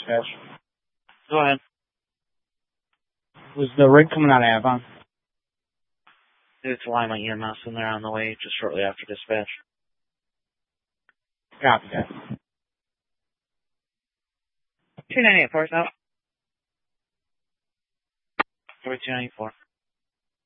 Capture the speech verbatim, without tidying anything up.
dispatch. Go ahead. Was the rig coming out of Avon? It's Lima E M S, and they're on the way just shortly after dispatch. Copy that. two nine eight four, out. two nine eight four.